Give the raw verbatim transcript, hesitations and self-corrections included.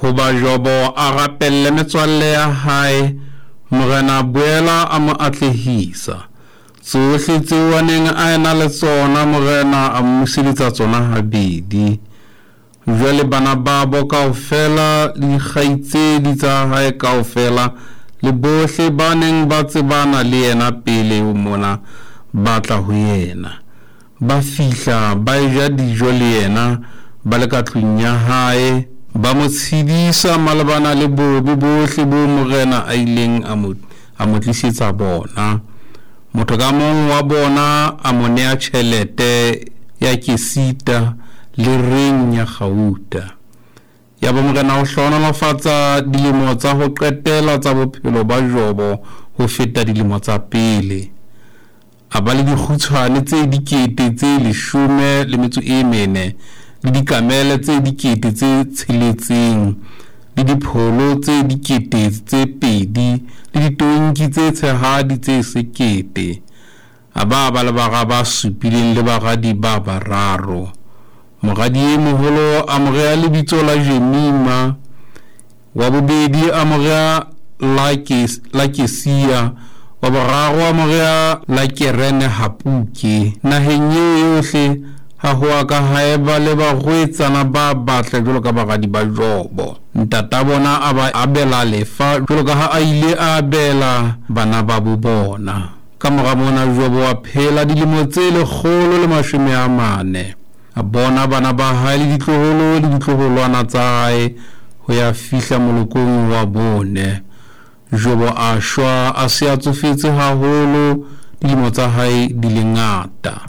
hoba Jobo a rapelle metswalle ya hae, Morena boela a mo atlehisa. Tsohle tseo a neng a ena le tsona Morena a mmuselletsa tsona habedi. Jwale bana babo kaofela le dikgaitsedi tsa hae kaofela le bohle ba neng ba tsebana le yena pele ho mona ba tla ho yena. Ba fihla ba ja dijo le yena ba le ka tlung ya hae, ba mo tshedisa malebana le bobe bohle bo Morena a ileng a mo a mo tlisetsa bona. Motho ka mong wa bona a mo nea tjhelete ya kesita le ring ya gauta. Ya ba Morena o hlohonolofatsa dilemo tsa ho qetela tsa bophelo ba Jobo ho feta dilemo tsa pele. A ba le dikgutshwane tse dikete tse leshome le metso e mene, le dikamele tse dikete tse tsheletseng, le dipholo tse dikete tse pedi, le ditonki tse tshehadi tse sekete. A ba ba le bara ba supileng le baradi ba bararo. Moradi e moholo a mo rea lebitso la Jemima, wa bobedi a mo rea la Kesia, wa boraro a mo rea la Kerene Hapuke. Naheng eo yohle ha ho ka haeba le barwetsana ba batle jwalo ka baradi ba Jobo. Ntata bona a ba abela lefa jwalo ka ha a ile a abela bana ba bo bona. Ka mora mona Jobo a phela dilemo tse lekgolo le mashome a mane. A bona bana ba hae le ditloholo le ditloholwana tsa hae ho ya fihla molokong wa bone. Jobo a shwa a se a tsofetse haholo, dilemo tsa hae di le ngata.